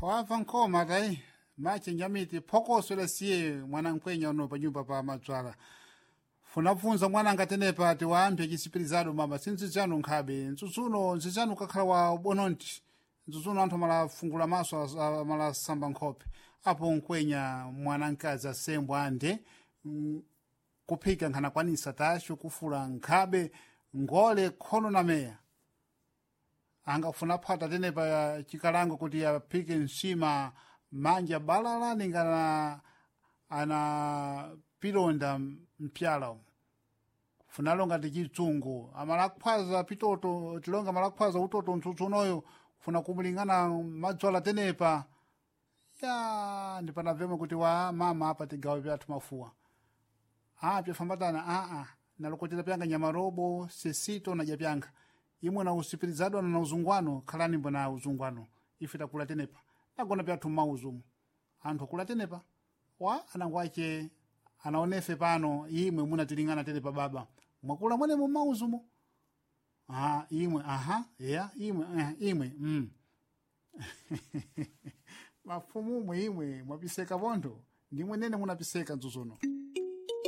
wava nkoma tai mache nyamiti phokoso lesiye mwana mkwenya uno pa nyumba pa madzwala funapfunza mwana angatenepa ati wayambye chisipirizado mama sinzichanu nkhabe ntsuzuno nzichanu kakhala wa bononti ntsuzuno anthu malafungula maso malasamba nkhope apo nkwenya mwana mkazi asembwa ande kuphika nkhanakwanisa tasho kufula nkhabe ngole khono na meya angafuna phata tenepa chikalango kuti aphike nsima manja balala ningana ana pilonda mpyala umu funalonga tichitsungu amalakhwaza pitoto tilonga malakhwaza utoto ntsuntsunoyo funa kumulingana madzwala tenepa ya ndipanaveme kuti wa mama apa tigawe pyathu mafuwa pyafambatana nalokotera pyanga nyamarobo sesito na japyanga imwe na usipirizado na uzungwano khalani mbona uzungwano ife takula tenepa nagona pyathu mmauzumu anthu akula tenepa wa anangwache anaonefe pano imwe munatilingana tenepa baba mwakula mwene mu mmauzumu imwe imwe mafumu imwe mwapiseka pontho ndimwe nene munapiseka ntsuzuno